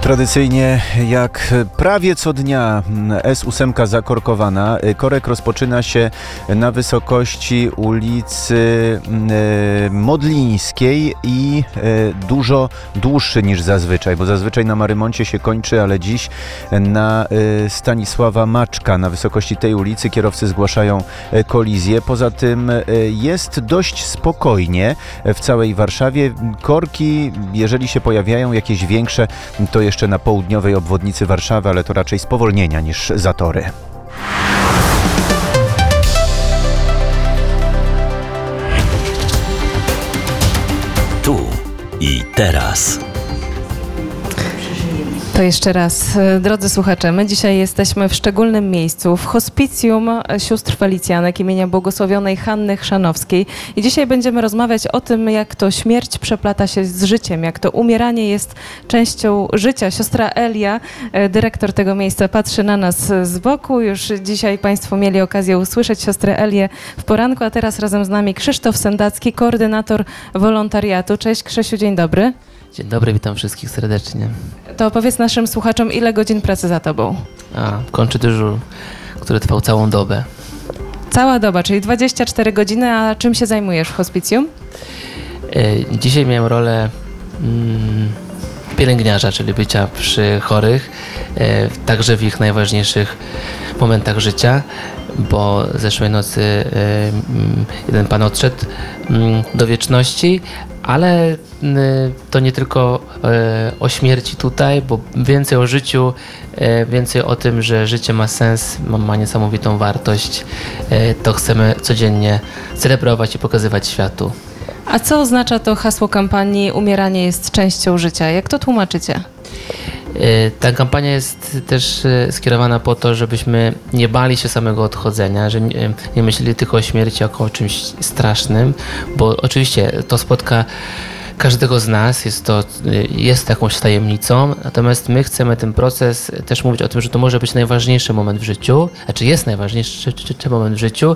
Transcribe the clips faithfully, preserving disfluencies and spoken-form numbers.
Tradycyjnie, jak prawie co dnia S osiem zakorkowana, korek rozpoczyna się na wysokości ulicy Modlińskiej i dużo dłuższy niż zazwyczaj, bo zazwyczaj na Marymoncie się kończy, ale dziś na Stanisława Maczka, na wysokości tej ulicy kierowcy zgłaszają kolizję. Poza tym jest dość spokojnie w całej Warszawie. Korki, jeżeli się pojawiają jakieś większe, to jeszcze na południowej obwodnicy Warszawy, ale to raczej spowolnienia niż zatory. Tu i teraz. To jeszcze raz, drodzy słuchacze, my dzisiaj jesteśmy w szczególnym miejscu, w hospicjum sióstr Felicjanek imienia błogosławionej Hanny Chrzanowskiej. I dzisiaj będziemy rozmawiać o tym, jak to śmierć przeplata się z życiem, jak to umieranie jest częścią życia. Siostra Elia, dyrektor tego miejsca, patrzy na nas z boku. Już dzisiaj Państwo mieli okazję usłyszeć siostrę Elię w poranku, a teraz razem z nami Krzysztof Sendacki, koordynator wolontariatu. Cześć Krzysiu, dzień dobry. Dzień dobry, witam wszystkich serdecznie. To opowiedz naszym słuchaczom, ile godzin pracy za tobą? A, kończę dyżur, który trwał całą dobę. Cała doba, czyli dwadzieścia cztery godziny, a czym się zajmujesz w hospicjum? E, dzisiaj miałem rolę mm, pielęgniarza, czyli bycia przy chorych, e, także w ich najważniejszych momentach życia, bo zeszłej nocy e, jeden pan odszedł mm, do wieczności, ale to nie tylko e, o śmierci tutaj, bo więcej o życiu, e, więcej o tym, że życie ma sens, ma, ma niesamowitą wartość. E, to chcemy codziennie celebrować i pokazywać światu. A co oznacza to hasło kampanii "Umieranie jest częścią życia"? Jak to tłumaczycie? E, ta kampania jest też e, skierowana po to, żebyśmy nie bali się samego odchodzenia, że nie, nie myśleli tylko o śmierci jako o czymś strasznym, bo oczywiście to spotka każdego z nas, jest to jest jakąś tajemnicą, natomiast my chcemy ten proces też mówić o tym, że to może być najważniejszy moment w życiu, znaczy jest najważniejszy moment w życiu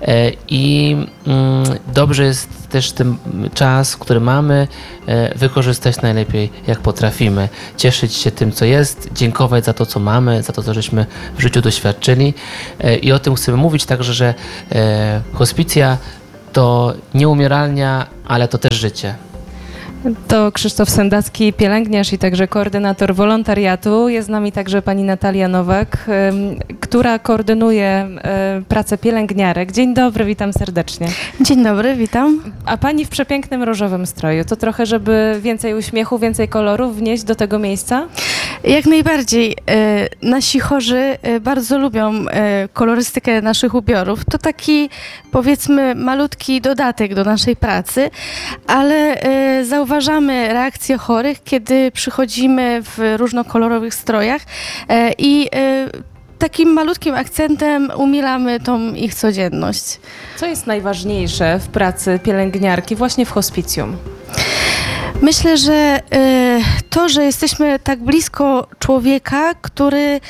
i dobrze jest też ten czas, który mamy, wykorzystać najlepiej jak potrafimy, cieszyć się tym, co jest, dziękować za to, co mamy, za to, co żeśmy w życiu doświadczyli i o tym chcemy mówić także, że hospicja to nie umieralnia, ale to też życie. To Krzysztof Sendacki, pielęgniarz i także koordynator wolontariatu. Jest z nami także pani Natalia Nowak, która koordynuje pracę pielęgniarek. Dzień dobry, witam serdecznie. Dzień dobry, witam. A pani w przepięknym różowym stroju. To trochę, żeby więcej uśmiechu, więcej kolorów wnieść do tego miejsca? Jak najbardziej. Nasi chorzy bardzo lubią kolorystykę naszych ubiorów. To taki, powiedzmy, malutki dodatek do naszej pracy, ale zauważamy reakcje chorych, kiedy przychodzimy w różnokolorowych strojach i takim malutkim akcentem umilamy tą ich codzienność. Co jest najważniejsze w pracy pielęgniarki właśnie w hospicjum? Myślę, że y, to, że jesteśmy tak blisko człowieka, który y,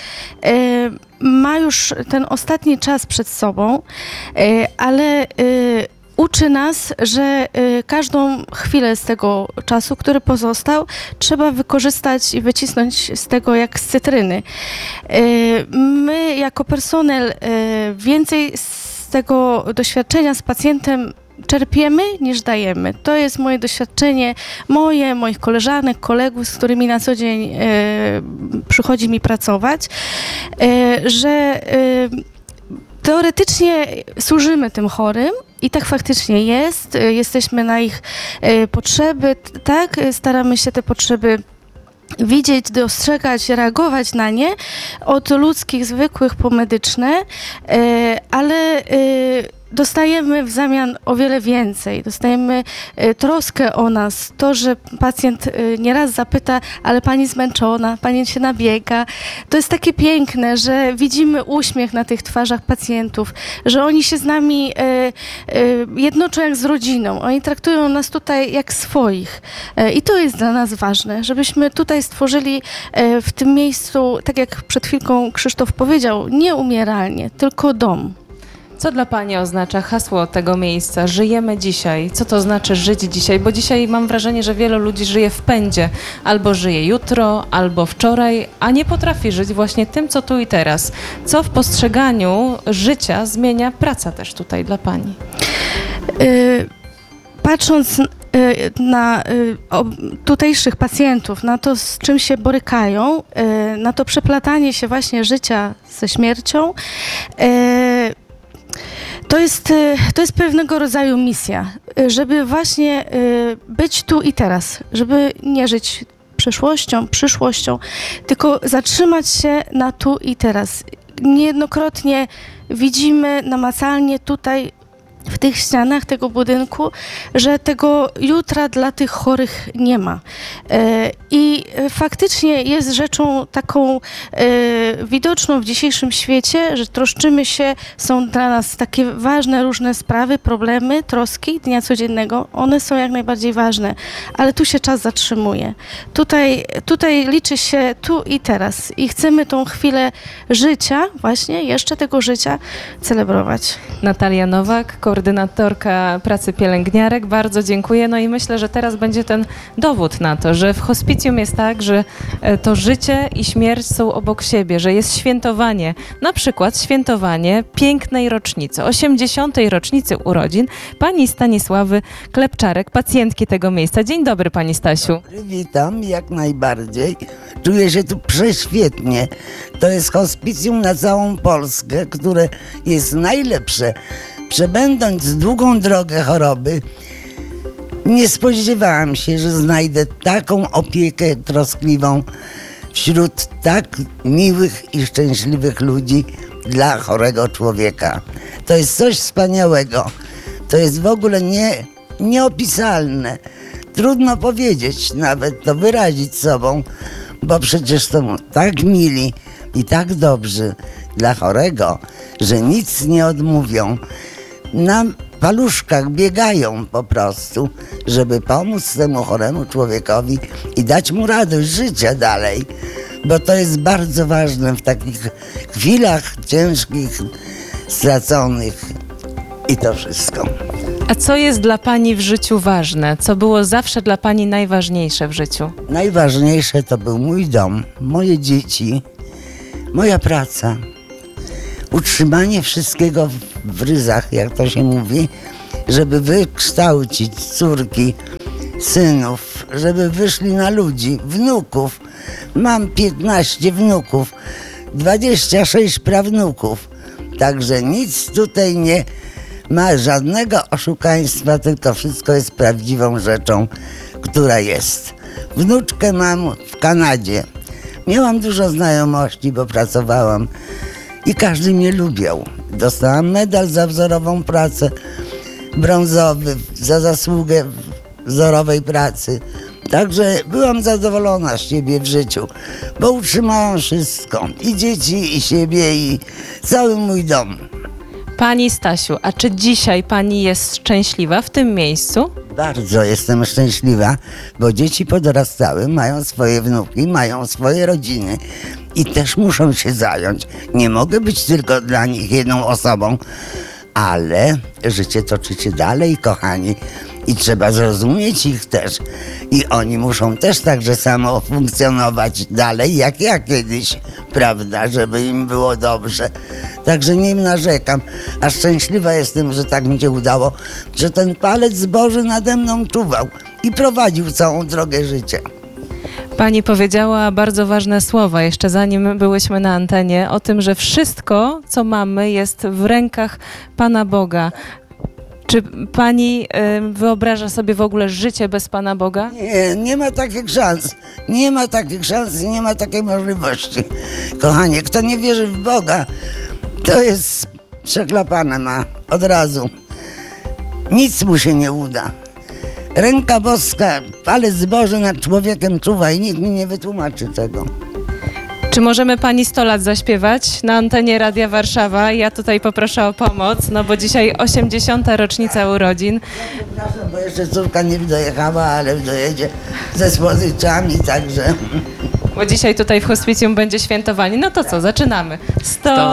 ma już ten ostatni czas przed sobą, y, ale y, uczy nas, że y, każdą chwilę z tego czasu, który pozostał, trzeba wykorzystać i wycisnąć z tego jak z cytryny. Y, my jako personel y, więcej z tego doświadczenia z pacjentem czerpiemy niż dajemy. To jest moje doświadczenie, moje, moich koleżanek, kolegów, z którymi na co dzień e, przychodzi mi pracować, e, że e, teoretycznie służymy tym chorym i tak faktycznie jest. E, jesteśmy na ich e, potrzeby, tak, staramy się te potrzeby widzieć, dostrzegać, reagować na nie, od ludzkich, zwykłych po medyczne, e, ale e, dostajemy w zamian o wiele więcej. Dostajemy y, troskę o nas. To, że pacjent y, nieraz zapyta, ale pani zmęczona, pani się nabiega. To jest takie piękne, że widzimy uśmiech na tych twarzach pacjentów, że oni się z nami y, y, jednoczą jak z rodziną. Oni traktują nas tutaj jak swoich. Y, I to jest dla nas ważne, żebyśmy tutaj stworzyli y, w tym miejscu, tak jak przed chwilką Krzysztof powiedział, nie umieralnie, tylko dom. Co dla Pani oznacza hasło tego miejsca? Żyjemy dzisiaj. Co to znaczy żyć dzisiaj? Bo dzisiaj mam wrażenie, że wielu ludzi żyje w pędzie. Albo żyje jutro, albo wczoraj, a nie potrafi żyć właśnie tym, co tu i teraz. Co w postrzeganiu życia zmienia praca też tutaj dla Pani? Y, patrząc y, na y, o, tutejszych pacjentów, na to, z czym się borykają, y, na to przeplatanie się właśnie życia ze śmiercią, y, to jest, y, to jest pewnego rodzaju misja, y, żeby właśnie y, być tu i teraz, żeby nie żyć przeszłością, przyszłością, tylko zatrzymać się na tu i teraz. Niejednokrotnie widzimy namacalnie tutaj w tych ścianach tego budynku, że tego jutra dla tych chorych nie ma. E, I faktycznie jest rzeczą taką e, widoczną w dzisiejszym świecie, że troszczymy się, są dla nas takie ważne różne sprawy, problemy, troski dnia codziennego. One są jak najbardziej ważne, ale tu się czas zatrzymuje. Tutaj, tutaj liczy się tu i teraz i chcemy tą chwilę życia, właśnie jeszcze tego życia celebrować. Natalia Nowak, koordynatorka pracy pielęgniarek. Bardzo dziękuję. No i myślę, że teraz będzie ten dowód na to, że w hospicjum jest tak, że e, to życie i śmierć są obok siebie, że jest świętowanie, na przykład świętowanie pięknej rocznicy, osiemdziesiątej rocznicy urodzin pani Stanisławy Klepczarek, pacjentki tego miejsca. Dzień dobry, pani Stasiu. Witam, jak najbardziej. Czuję się tu prześwietnie. To jest hospicjum na całą Polskę, które jest najlepsze. Przebędąc długą drogę choroby, nie spodziewałam się, że znajdę taką opiekę troskliwą wśród tak miłych i szczęśliwych ludzi dla chorego człowieka. To jest coś wspaniałego. To jest w ogóle nie, nieopisalne. Trudno powiedzieć, nawet to wyrazić sobą, bo przecież są tak mili i tak dobrzy dla chorego, że nic nie odmówią. Na paluszkach biegają po prostu, żeby pomóc temu choremu człowiekowi i dać mu radość życia dalej, bo to jest bardzo ważne w takich chwilach ciężkich, straconych i to wszystko. A co jest dla pani w życiu ważne? Co było zawsze dla pani najważniejsze w życiu? Najważniejsze to był mój dom, moje dzieci, moja praca. Utrzymanie wszystkiego w ryzach, jak to się mówi, żeby wykształcić córki, synów, żeby wyszli na ludzi, wnuków. Mam piętnaście wnuków, dwadzieścia sześć prawnuków, także nic tutaj nie ma, żadnego oszukaństwa, tylko wszystko jest prawdziwą rzeczą, która jest. Wnuczkę mam w Kanadzie. Miałam dużo znajomości, bo pracowałam i każdy mnie lubiał. Dostałam medal za wzorową pracę, brązowy za zasługę wzorowej pracy. Także byłam zadowolona z siebie w życiu, bo utrzymałam wszystko. I dzieci, i siebie, i cały mój dom. Pani Stasiu, a czy dzisiaj pani jest szczęśliwa w tym miejscu? Bardzo jestem szczęśliwa, bo dzieci podorastały, mają swoje wnuki, mają swoje rodziny i też muszą się zająć. Nie mogę być tylko dla nich jedną osobą, ale życie toczy się dalej, kochani, i trzeba zrozumieć ich też. I oni muszą też także samo funkcjonować dalej, jak ja kiedyś, prawda, żeby im było dobrze. Także nie narzekam, a szczęśliwa jestem, że tak mi się udało, że ten palec Boży nade mną czuwał i prowadził całą drogę życia. Pani powiedziała bardzo ważne słowa, jeszcze zanim byłyśmy na antenie, o tym, że wszystko, co mamy, jest w rękach Pana Boga. Czy pani y, wyobraża sobie w ogóle życie bez Pana Boga? Nie, nie ma takich szans. Nie ma takich szans i nie ma takiej możliwości. Kochanie, kto nie wierzy w Boga, to jest przeklapane ma od razu. Nic mu się nie uda. Ręka boska, palec Boży nad człowiekiem czuwa i nikt mi nie wytłumaczy tego. Czy możemy pani sto lat zaśpiewać na antenie Radia Warszawa? Ja tutaj poproszę o pomoc, no bo dzisiaj osiemdziesiąta rocznica urodzin. Przepraszam, bo jeszcze córka nie dojechała, ale dojedzie ze słodyczami, także... Bo dzisiaj tutaj w hospicjum będzie świętowanie. No to co, zaczynamy. sto